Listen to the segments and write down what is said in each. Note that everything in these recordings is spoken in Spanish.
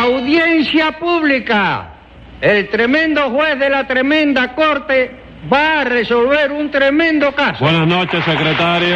Audiencia pública. El tremendo juez de la tremenda corte va a resolver un tremendo caso. Buenas noches, secretario.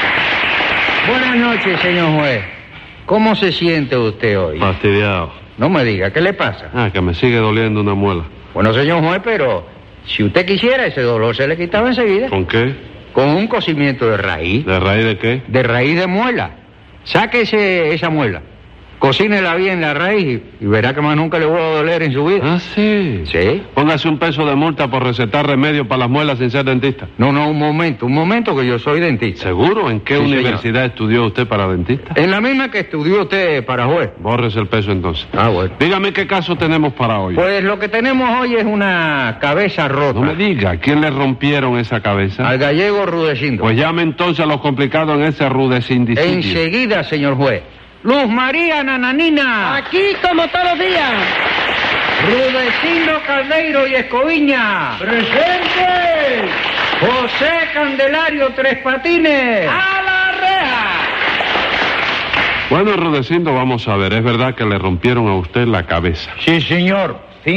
Buenas noches, señor juez. ¿Cómo se siente usted hoy? Fastidiado. No me diga, ¿qué le pasa? Que me sigue doliendo una muela. Bueno, señor juez, pero si usted quisiera, ese dolor se le quitaba enseguida. ¿Con qué? Con un cocimiento de raíz. ¿De raíz de qué? De raíz de muela. Sáquese esa muela. Cocínela bien la raíz y verá que más nunca le voy a doler en su vida. Ah, sí. ¿Sí? Póngase un peso de multa por recetar remedio para las muelas sin ser dentista. No, un momento que yo soy dentista. ¿Seguro? ¿En qué Sí, universidad estudió usted para dentista? En la misma que estudió usted para juez. Bórrese el peso entonces. Ah, bueno. Dígame qué caso tenemos para hoy. Pues lo que tenemos hoy es una cabeza rota. No me diga, ¿quién le rompieron esa cabeza? Al gallego Rudecindo. Pues llame entonces a los complicados en ese rudecindicidio. Enseguida, señor juez. Luz María Nananina. Aquí como todos los días. Rudecindo Caldeiro y Escoviña. ¡Presente! José Candelario Tres Patines. ¡A la reja! Bueno, Rudecindo, vamos a ver, ¿es verdad que le rompieron a usted la cabeza? Sí, señor.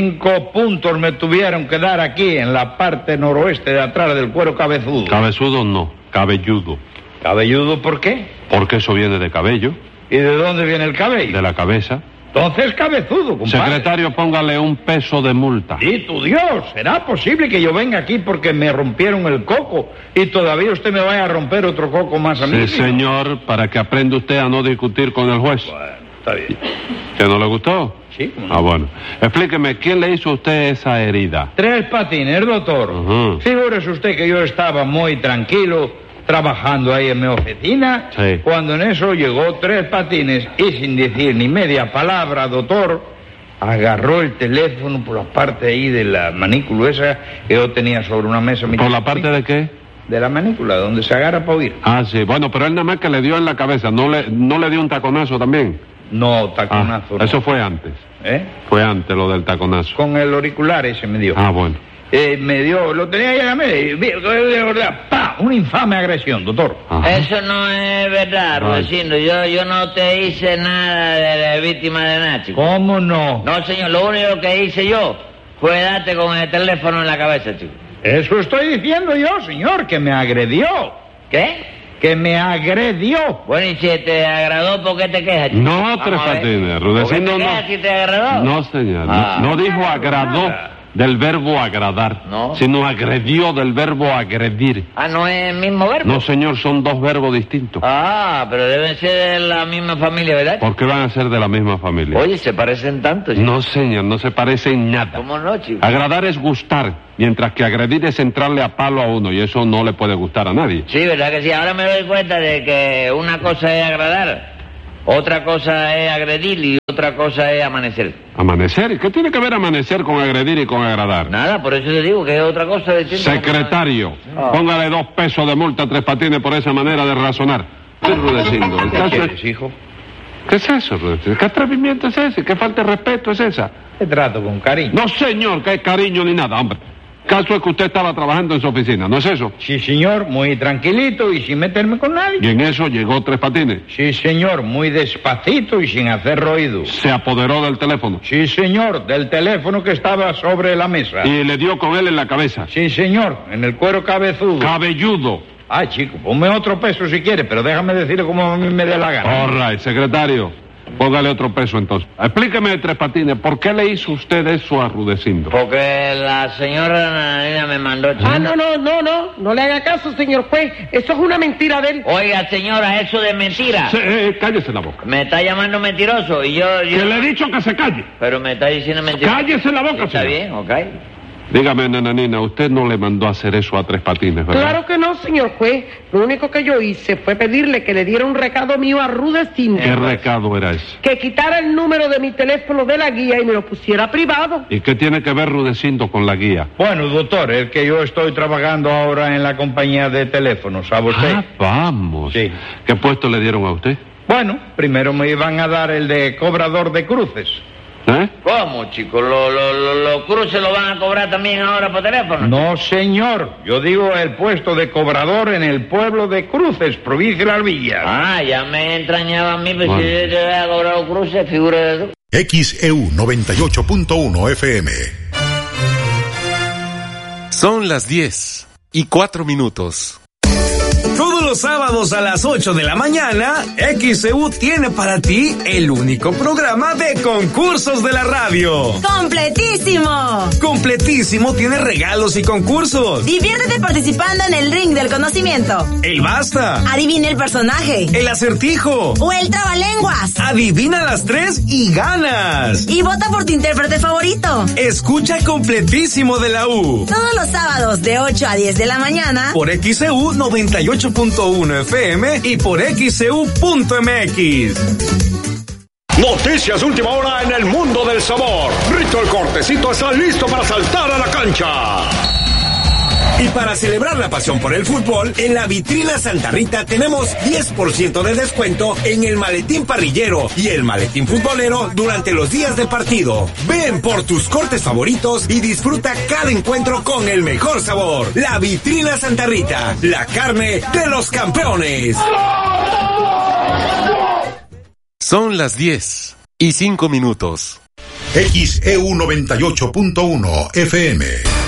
5 puntos me tuvieron que dar aquí, en la parte noroeste de atrás del cuero cabezudo. Cabezudo no, cabelludo. ¿Cabelludo por qué? Porque eso viene de cabello, ¿Y de dónde viene el cabello? de la cabeza. Entonces cabezudo, compadre. Secretario, póngale un peso de multa. ¡Y tu Dios! ¿Será posible que yo venga aquí porque me rompieron el coco y todavía usted me vaya a romper otro coco más a mí? Sí, señor, para que aprenda usted a no discutir con el juez. Bueno, está bien. ¿Que no le gustó? Sí. Ah, bueno. Explíqueme, ¿quién le hizo a usted esa herida? Tres Patines, doctor. Ujú. Figúrese usted que yo estaba muy tranquilo trabajando ahí en mi oficina, Sí. cuando en eso llegó Tres Patines y sin decir ni media palabra, doctor, agarró el teléfono por la parte ahí de la manícula esa que yo tenía sobre una mesa. ¿Por la parte de qué? De la manícula, donde se agarra para oír. Ah, sí. Bueno, pero él nada más que le dio en la cabeza, no le dio un taconazo también. No, taconazo. no. Eso fue antes. ¿Eh? Fue antes lo del taconazo. Con el auricular ese me dio. Ah, bueno. Me dio, lo tenía ahí en la mesa, y de verdad, ¡pa! Una infame agresión, doctor. Ajá. Eso no es verdad, Vale. Rudecindo. Yo no te hice nada de víctima de nada, chico. ¿Cómo no? No, señor, lo único que hice yo fue darte con el teléfono en la cabeza, chico. Eso estoy diciendo yo, señor, que me agredió. ¿Qué? Que me agredió. Bueno, y si te agradó, ¿por qué te quejas, chico? No, Vamos Tres a ver. Patines, ¿Por qué Rudecindo te no. quejas si te agradó? No, señor. Ah. No dijo agradó del verbo agradar, No. sino agredió del verbo agredir. Ah, ¿no es el mismo verbo? No, señor, son dos verbos distintos. Ah, pero deben ser de la misma familia, ¿verdad? ¿Por qué van a ser de la misma familia? Oye, se parecen tanto, chico. No, señor, no se parecen nada. ¿Cómo no, chico? Agradar es gustar, mientras que agredir es entrarle a palo a uno, y eso no le puede gustar a nadie. Sí, ¿verdad que sí? Ahora me doy cuenta de que una cosa es agradar, otra cosa es agredir y otra cosa es amanecer. ¿Amanecer? ¿Y qué tiene que ver amanecer con agredir y con agradar? Nada, por eso te digo que es otra cosa distinta. Secretario, Ah. póngale 2 pesos de multa a Tres Patines por esa manera de razonar. Sí, Rudecindo, el ¿Qué caso quieres, es... hijo? ¿Qué es eso, Rudecindo? ¿Qué atrevimiento es ese? ¿Qué falta de respeto es esa? Te trato con cariño. No, señor, que hay cariño ni nada, hombre. Caso es que usted estaba trabajando en su oficina, ¿no es eso? Sí, señor, muy tranquilito y sin meterme con nadie. Y en eso llegó Tres Patines. Sí, señor, muy despacito y sin hacer ruido. Se apoderó del teléfono. Sí, señor, del teléfono que estaba sobre la mesa. Y le dio con él en la cabeza. Sí, señor, en el cuero cabezudo. Cabelludo. Ay, chico, ponme otro peso si quiere, pero déjame decirle como a mí me dé la gana. All right, secretario. Póngale otro peso entonces. Explíqueme, Tres Patines, ¿por qué le hizo usted eso a Rudecindo? Porque la señora Nananina me mandó, chico. Ah, no le haga caso, señor juez. Eso es una mentira de él. Oiga, señora, eso de mentira. Cállese la boca. Me está llamando mentiroso y yo... Que le he dicho que se calle. Pero me está diciendo mentira. Cállese la boca, Está señor. bien, ok. Dígame, Nananina, usted no le mandó a hacer eso a Tres Patines, ¿verdad? Claro que no, señor juez. Lo único que yo hice fue pedirle que le diera un recado mío a Rudecindo. ¿Qué recado era ese? Que quitara el número de mi teléfono de la guía y me lo pusiera privado. ¿Y qué tiene que ver Rudecindo con la guía? Bueno, doctor, es que yo estoy trabajando ahora en la compañía de teléfonos, ¿sabe usted? Ah, vamos. Sí. ¿Qué puesto le dieron a usted? Bueno, primero me iban a dar el de cobrador de cruces. ¿Eh? ¿Cómo, chico? ¿Los cruces lo van a cobrar también ahora por teléfono? No, señor. Yo digo el puesto de cobrador en el pueblo de Cruces, provincia de Las Villas. Ah, ya me entrañaba a mí, pero Bueno. si yo te había cobrado cruces, figura de tú. XEU 98.1 FM. Son las 10:04. Todos los sábados a las 8 de la mañana, XEU tiene para ti el único programa de concursos de la radio. ¡Completísimo! Completísimo tiene regalos y concursos. Diviértete participando en el ring del conocimiento. El basta. Adivina el personaje. El acertijo. O el trabalenguas. Adivina las 3 y ganas. Y vota por tu intérprete favorito. Escucha Completísimo de la U. Todos los sábados de 8 a 10 de la mañana. Por XEU 98.1 FM y por XEU.mx. Noticias de última hora en el mundo del sabor. Rito el Cortecito está listo para saltar a la cancha. Y para celebrar la pasión por el fútbol, en la vitrina Santa Rita tenemos 10% de descuento en el maletín parrillero y el maletín futbolero durante los días de partido. Ven por tus cortes favoritos y disfruta cada encuentro con el mejor sabor. La vitrina Santa Rita, la carne de los campeones. Son las 10:05. XEU 98.1 FM.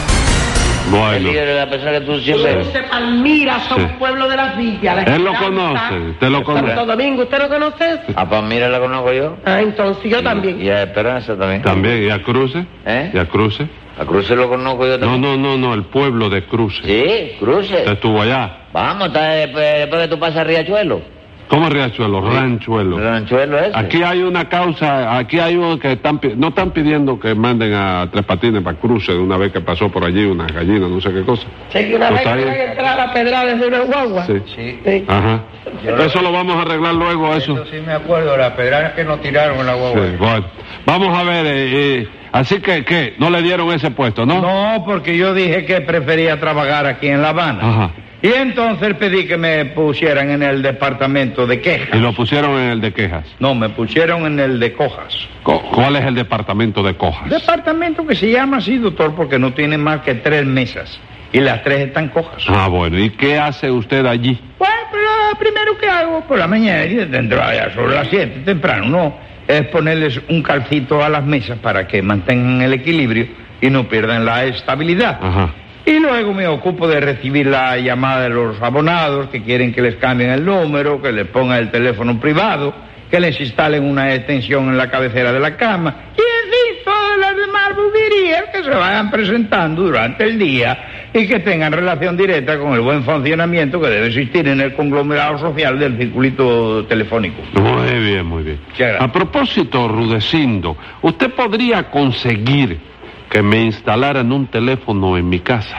Bueno. La persona que tú siempre... Usted Palmira, son pueblo de las villas. Él lo conoce, usted lo conoce. Santo Domingo, ¿usted lo conoce? A Palmira la conozco yo. Ah, entonces yo también. Y a Esperanza también. También, ¿y a Cruce? ¿Eh? ¿Y a Cruce? A Cruce lo conozco yo también. No, el pueblo de Cruce. Sí, Cruce. ¿Usted estuvo allá? Vamos, está después que tú pasas a Riachuelo. ¿Cómo Riachuelo? Sí. Ranchuelo. Ranchuelo ese. Aquí hay una causa, aquí hay uno que no están pidiendo que manden a Tres Patines para Cruce de una vez que pasó por allí una gallina, no sé qué cosa. Sí, que una Pues vez que ahí- van a entrar a pedradas de una guagua. Sí. Sí. Ajá. Eso lo vamos a arreglar luego, eso. Sí me acuerdo, las pedradas que nos tiraron en la guagua. Sí, bueno. Vamos a ver, así que, ¿qué? ¿No le dieron ese puesto, no? No, porque yo dije que prefería trabajar aquí en La Habana. Ajá. Y entonces pedí que me pusieran en el departamento de quejas. Y lo pusieron en el de quejas. No, me pusieron en el de cojas. ¿Cuál es el departamento de cojas? Departamento que se llama así, doctor, porque no tiene más que 3 mesas. Y las 3 están cojas. Ah, bueno. ¿Y qué hace usted allí? Bueno, pues lo primero que hago por la mañana, y dentro ya sobre las 7, temprano, ¿no? Es ponerles un calcito a las mesas para que mantengan el equilibrio y no pierdan la estabilidad. Ajá. Y luego me ocupo de recibir la llamada de los abonados que quieren que les cambien el número, que les pongan el teléfono privado, que les instalen una extensión en la cabecera de la cama. Y en fin, todas las demás buguerías que se vayan presentando durante el día y que tengan relación directa con el buen funcionamiento que debe existir en el conglomerado social del circulito telefónico. Muy bien, muy bien. Muchas gracias. A propósito, Rudecindo, ¿usted podría conseguir que me instalaran un teléfono en mi casa?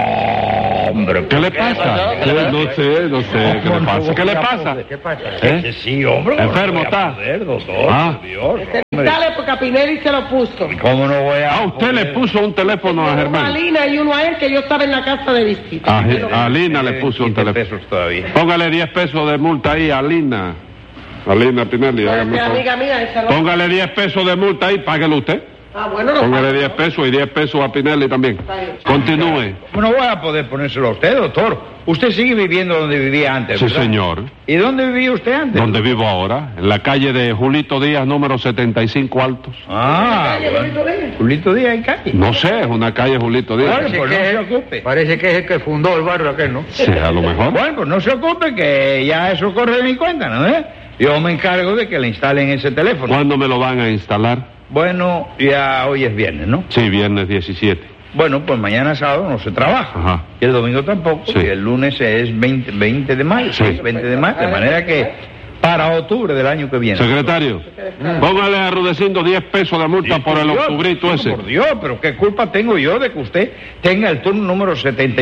Hombre, ¿Qué le pasa? ¿Qué le No sé, ¿qué le pasa? ¿Qué le pasa? ¿Qué pasa? ¿Eh? Sí, hombre. ¿Enfermo no voy a está? poder, doctor, Ah. por Dios. Dale, porque a Pinelli se lo puso. ¿Cómo no voy a...? Ah, usted le puso un teléfono a Uno a Germán. Lina y uno a él, que yo estaba en la casa de visita. A Lina le puso un 15 teléfono. pesos todavía. Póngale 10 pesos de multa ahí a Lina. A Lina Pinelli, hágame Esa favor. amiga mía, esa no. Póngale 10 pesos de multa ahí, páguelo usted. Ah, bueno, no. Póngale pasa, 10 ¿no? pesos y 10 pesos a Pinelli también. bien. Continúe. No voy a poder ponérselo a usted, doctor. Usted sigue viviendo donde vivía antes, Sí, ¿verdad? señor. ¿Y dónde vivía usted antes? ¿Dónde vivo ahora? En la calle de Julito Díaz, número 75 Altos. Ah, ¿En la calle bueno. Julito Díaz? Julito Díaz en calle. No sé, es una calle Julito Díaz. Bueno, pues no se ocupe. Parece que es el que fundó el barrio aquel, ¿no? Sí, a lo mejor. Bueno, pues no se ocupe que ya eso corre de mi cuenta, ¿no? Yo me encargo de que le instalen ese teléfono. ¿Cuándo me lo van a instalar? Bueno, ya hoy es viernes, ¿no? Sí, viernes 17. Bueno, pues mañana sábado no se trabaja. Ajá. Y el domingo tampoco. Sí. Y el lunes es 20 de mayo. Sí. 20 de mayo. De manera que para octubre del año que viene. Secretario, póngale a Rudecindo 10 pesos de multa Sí, por el Dios, octubrito sí, ese. Por Dios, pero ¿qué culpa tengo yo de que usted tenga el turno número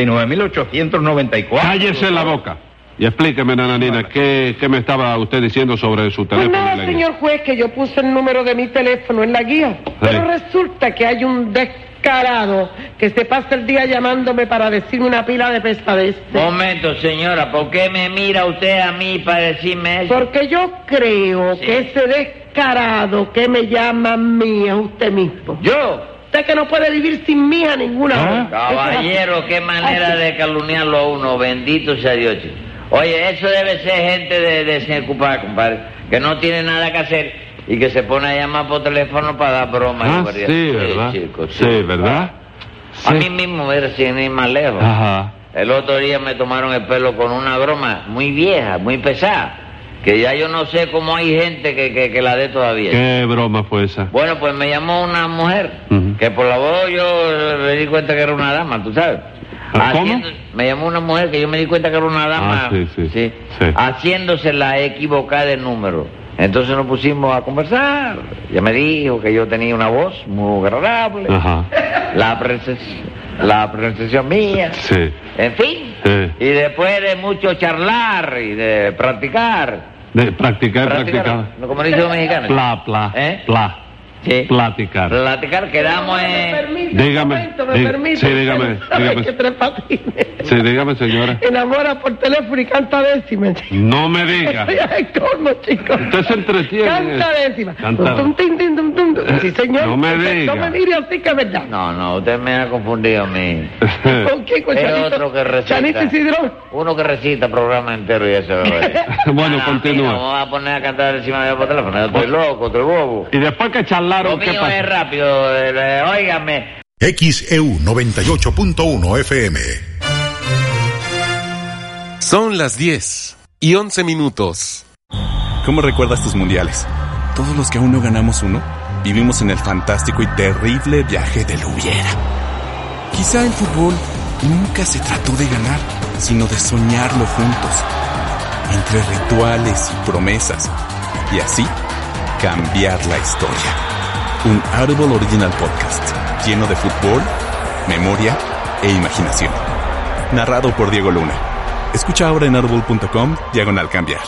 79.894? Cállese la boca. Y explíqueme, nananina, ¿qué me estaba usted diciendo sobre su Pues teléfono? nada, en la guía? señor juez, que yo puse el número de mi teléfono en la guía. Pero resulta que hay un descarado que se pasa el día llamándome para decirme una pila de pesadeces. Momento, señora, ¿por qué me mira usted a mí para decirme eso? Porque yo creo Sí. que ese descarado que me llama a mí es usted mismo. ¿Yo? Usted que no puede vivir sin mí a ninguna hora. Caballero, qué manera de calumniarlo a uno, bendito sea Dios, chico. Oye, eso debe ser gente de desocupada, compadre, que no tiene nada que hacer y que se pone a llamar por teléfono para dar bromas. Ah, sí, ¿verdad? Chico, sí, ¿verdad? A Sí. mí mismo, mira, sin ir más lejos. Ajá. El otro día me tomaron el pelo con una broma muy vieja, muy pesada, que ya yo no sé cómo hay gente que la dé todavía. ¿Qué broma fue esa? Bueno, pues me llamó una mujer, Ujú. que por la voz yo me di cuenta que era una dama, tú sabes. ¿Cómo? Me llamó una mujer que yo me di cuenta que era una dama, Ah, sí. haciéndose la equivocada de número. Entonces nos pusimos a conversar. Ella me dijo que yo tenía una voz muy agradable, Ajá. la pronunciación mía, Sí. en fin. Sí. Y después de mucho charlar y de practicar. De practicar. ¿No? Como dicen los mexicanos. Pla. Sí. Platicar. Platicar, quedamos Me en... permite, Dígame, un momento, me permite. sí, dígame, ¿Sabes dígame. que Tres Patines Sí, dígame, señora. enamora por teléfono y canta décima, chico? No me diga. Eso ya es colmo, chico. Usted se entretiene. Canta décima. Canta. Tum, tin, tin, tum, tum, tum. Sí, señor. No me diga. No me mire así que es verdad. No, usted me ha confundido a mí. ¿Con quién? ¿Con Es Chanito? otro que recita. Chanito Isidro. Uno que recita programa entero y eso. Bueno, continúa. No vamos a poner a cantar encima de por teléfono. Yo estoy loco, estoy bobo. Y después que charlaron, Lo ¿qué mío pasó? es rápido. Óigame. XEU 98.1 FM. Son las 10:11. ¿Cómo recuerdas tus mundiales? Todos los que aún no ganamos uno, vivimos en el fantástico y terrible viaje del hubiera. Quizá el fútbol nunca se trató de ganar, sino de soñarlo juntos, entre rituales y promesas, y así cambiar la historia. Un Audible Original Podcast, lleno de fútbol, memoria e imaginación. Narrado por Diego Luna. Escucha ahora en audible.com/cambiar.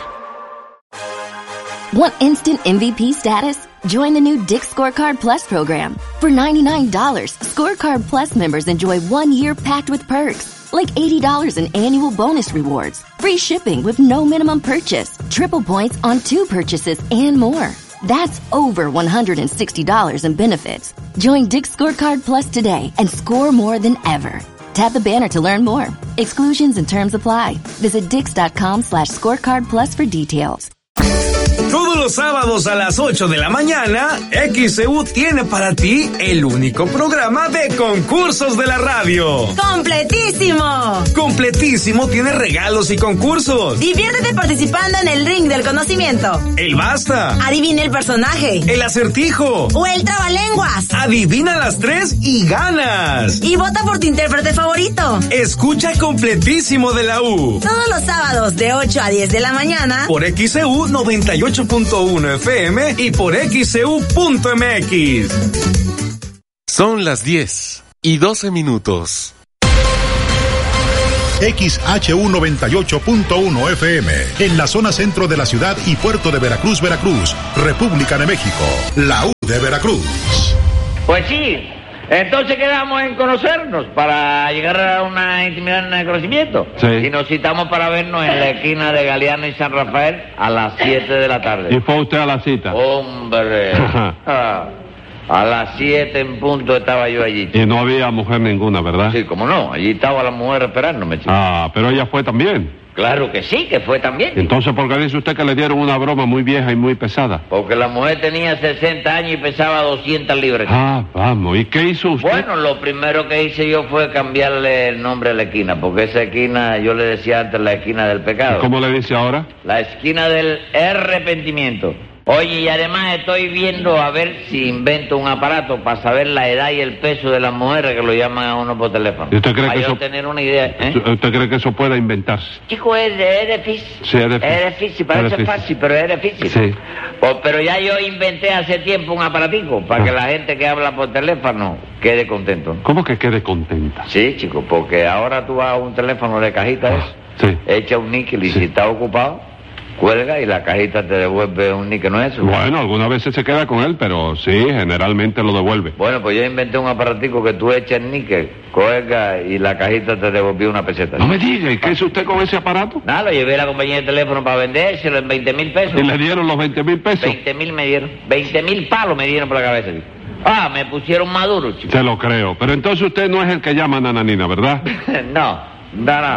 Want instant MVP status? Join the new Dick's Scorecard Plus program. For $99, Scorecard Plus members enjoy 1 year packed with perks, like $80 in annual bonus rewards, free shipping with no minimum purchase, triple points on 2 purchases, and more. That's over $160 in benefits. Join Dick's Scorecard Plus today and score more than ever. Tap the banner to learn more. Exclusions and terms apply. Visit Dix.com/scorecard plus for details. Todos los sábados a las 8 de la mañana, XEU tiene para ti el único programa de concursos de la radio. ¡Completísimo! Completísimo tiene regalos y concursos. Diviértete participando en el ring del conocimiento. El basta. Adivina el personaje. El acertijo. O el trabalenguas. Adivina las 3 y ganas. Y vota por tu intérprete favorito. Escucha Completísimo de la U. Todos los sábados de 8 a 10 de la mañana. Por XEU 98.1 FM y por XEU.mx. Son las 10:12. XHU 98.1 FM, en la zona centro de la ciudad y puerto de Veracruz, Veracruz, República de México, la U de Veracruz. Pues sí, entonces quedamos en conocernos para llegar a una intimidad en el conocimiento. Sí. Y nos citamos para vernos en la esquina de Galeano y San Rafael a las 7 de la tarde. ¿Y fue usted a la cita? Hombre, a las 7 en punto estaba yo allí. Y no había mujer ninguna, ¿verdad? Sí, cómo no, allí estaba la mujer esperándome, chico. Ah, pero ella fue también. Claro que sí, que fue también. Entonces, ¿por qué dice usted que le dieron una broma muy vieja y muy pesada? Porque la mujer tenía 60 años y pesaba 200 libras. Ah, vamos. ¿Y qué hizo usted? Bueno, lo primero que hice yo fue cambiarle el nombre a la esquina, porque esa esquina, yo le decía antes la esquina del pecado. ¿Cómo le dice ahora? La esquina del arrepentimiento. Oye, y además estoy viendo a ver si invento un aparato para saber la edad y el peso de las mujeres que lo llaman a uno por teléfono. ¿Y usted cree para que yo eso... tener una idea, ¿eh? ¿Usted cree que eso pueda inventarse? Chico, es difícil. Sí, es difícil. Es difícil, parece Es difícil. fácil, pero es difícil. Sí. Pero ya yo inventé hace tiempo un aparatico para que la gente que habla por teléfono quede contento. ¿Cómo que quede contenta? Sí, chico, porque ahora tú vas a un teléfono de cajita, Sí. echa un níquel y si está ocupado, cuelga y la cajita te devuelve un níquel, ¿no es eso? Bueno, algunas veces se queda con él, pero sí, generalmente lo devuelve. Bueno, pues yo inventé un aparatico que tú echas el níquel, cuelga y la cajita te devolvió una peseta. No me diga, ¿y qué hizo usted con ese aparato? Nada, lo llevé a la compañía de teléfono para vendérselo en 20,000 pesos. ¿Y le dieron los 20,000 pesos? 20,000 me dieron. 20,000 palos me dieron por la cabeza, chico. Ah, me pusieron maduro, chico. Se lo creo. Pero entonces usted no es el que llama a Nananina, ¿verdad? No.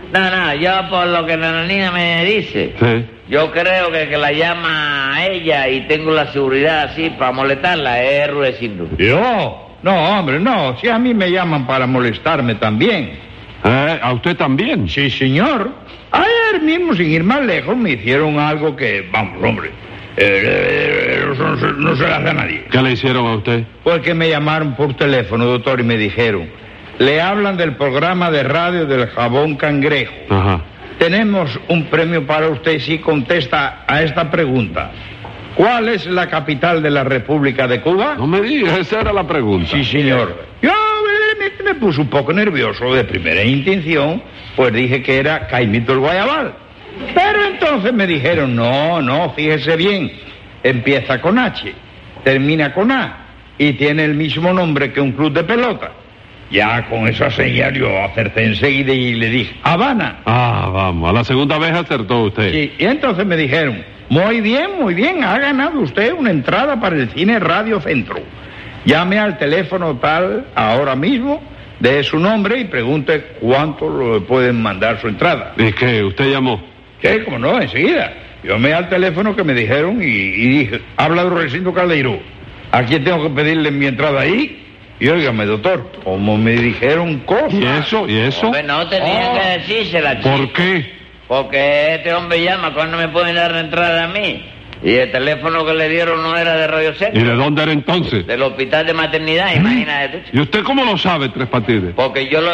No, yo por lo que Nananina me dice, Sí. yo creo que la llama a ella y tengo la seguridad así para molestarla es Rudecindo. ¿Yo? No, hombre, no. Si a mí me llaman para molestarme también. ¿A usted también? Sí, señor. Ayer mismo, sin ir más lejos, me hicieron algo que, vamos, hombre, no se le hace a nadie. ¿Qué le hicieron a usted? Pues que me llamaron por teléfono, doctor, y me dijeron, le hablan del programa de radio del jabón cangrejo. Ajá. Tenemos un premio para usted si contesta a esta pregunta. ¿Cuál es la capital de la República de Cuba? No me diga, esa era la pregunta. Sí, señor. Yo me puse un poco nervioso de primera intención, pues dije que era Caimito el Guayabal. Pero entonces me dijeron, no, fíjese bien, empieza con H, termina con A y tiene el mismo nombre que un club de pelota. Ya con esa señal yo acerté enseguida y le dije, Habana. Ah, vamos, a la segunda vez acertó usted. Sí, y entonces me dijeron, muy bien, ha ganado usted una entrada para el Cine Radio Centro. Llame al teléfono tal ahora mismo, dé su nombre y pregunte cuánto le pueden mandar su entrada. ¿Y qué? ¿Usted llamó? ¿Qué? ¿Cómo no? Enseguida. Llamé al teléfono que me dijeron y dije, habla de Rudecindo Caldeiró. ¿A quién tengo que pedirle mi entrada ahí? Y óigame, doctor, como me dijeron cosas. ¿Y eso? Hombre, no tenían que decírsela, chico. ¿Por qué? Porque este hombre llama cuando me pueden dar la entrada a mí. Y el teléfono que le dieron no era de Radio Centro. ¿Y de dónde era entonces? Del hospital de maternidad, imagínate tú. ¿Y usted cómo lo sabe, Tres Patines? Porque yo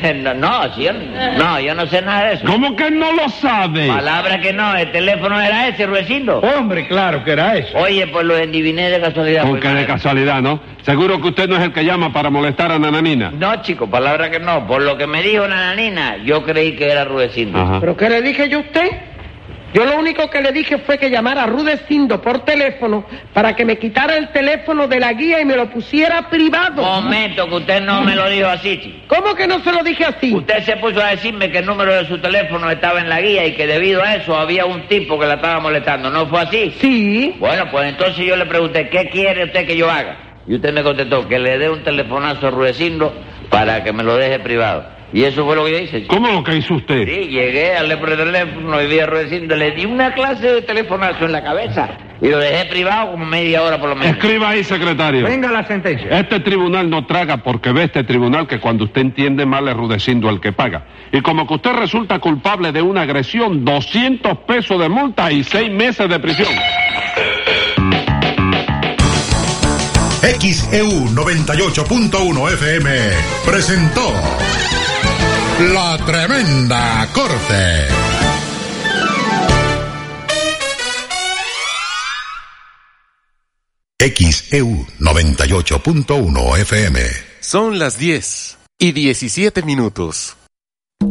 yo no sé nada de eso. ¿Cómo que no lo sabe? Palabra que no, el teléfono era ese, Rudecindo. Hombre, claro que era eso. Oye, pues lo endiviné de casualidad. Porque de casualidad, ¿no? Seguro que usted no es el que llama para molestar a Nananina. No, chico, palabra que no. Por lo que me dijo Nananina, yo creí que era Rudecindo. Ajá. ¿Pero qué le dije yo a usted? Yo lo único que le dije fue que llamara a Rudecindo por teléfono para que me quitara el teléfono de la guía y me lo pusiera privado. Momento, que usted no me lo dijo así, chico. ¿Cómo que no se lo dije así? Usted se puso a decirme que el número de su teléfono estaba en la guía y que debido a eso había un tipo que la estaba molestando. ¿No fue así? Sí. Bueno, pues entonces yo le pregunté, ¿qué quiere usted que yo haga? Y usted me contestó que le dé un telefonazo a Rudecindo para que me lo deje privado. Y eso fue lo que yo hice, chico. ¿Cómo lo que hizo usted? Sí, llegué, hablé por el teléfono y vi a Rudecindo, le di una clase de telefonazo en la cabeza y lo dejé privado como media hora por lo menos. Escriba ahí, secretario. Venga la sentencia. Este tribunal no traga porque ve este tribunal que cuando usted entiende mal es Rudecindo el que paga. Y como que usted resulta culpable de una agresión, 200 pesos de multa y 6 meses de prisión. XEU 98.1 FM presentó La Tremenda Corte. XEU 98.1 FM. Son las 10:17.